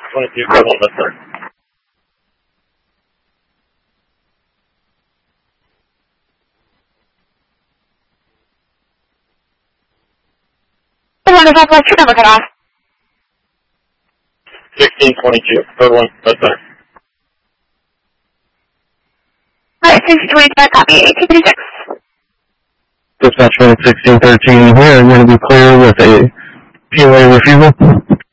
1622, third one, that's third. Good morning, Southwest, your number cut off. 1622, third one, that's third. Alright, 1622, copy, 1836. Dispatch 1613 here, I'm going to be clear with a POA refusal.